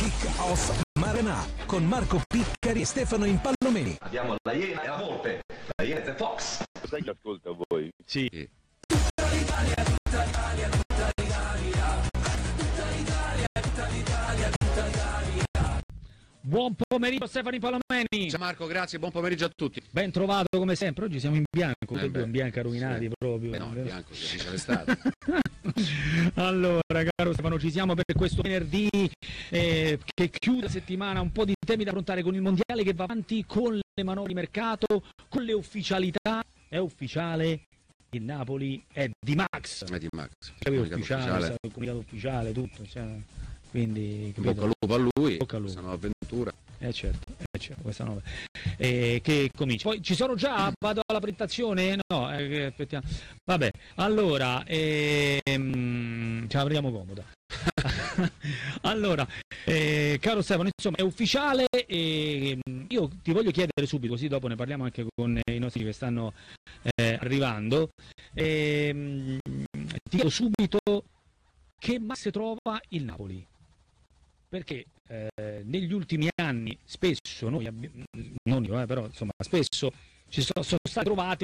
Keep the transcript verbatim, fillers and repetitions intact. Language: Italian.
Kick-Off Maranà con Marco Piccari e Stefano Impallomeni. Abbiamo la Iena e la Volpe, la Iena e The Fox. Sai che ascolta voi? Sì. Tutta l'Italia, tutta l'Italia, tutta l'Italia, tutta l'Italia, tutta l'Italia, tutta l'Italia. Buon pomeriggio Stefano Impallomeni. Ciao Marco, grazie, buon pomeriggio a tutti. Ben trovato come sempre, oggi siamo in bianco, Eh in bianco rovinati sì. proprio. Beh, no, in bianco, si dice l'estate. Allora, caro Stefano, ci siamo per questo venerdì eh, che chiude la settimana, un po' di temi da affrontare con il mondiale che va avanti, con le manovre di mercato, con le ufficialità. È ufficiale, il Napoli è di Max. È di Max. È ufficiale, ufficiale. Il comunicato ufficiale, tutto. Cioè, quindi, in bocca al lupo a lui, bocca al lupo. Questa nuova avventura. Eh certo, eh certo, questa nuova. Eh, che comincia. Poi ci sono già, vado alla presentazione? No, eh, aspettiamo. Vabbè, allora, ehm, ce la prendiamo comoda. Allora, eh, caro Stefano, insomma, è ufficiale e io ti voglio chiedere subito, così dopo ne parliamo anche con i nostri che stanno eh, arrivando. Eh, ti chiedo subito che masse trova il Napoli? Perché eh, negli ultimi anni spesso noi abbiamo, non io, eh, però insomma spesso ci sono, sono state trovate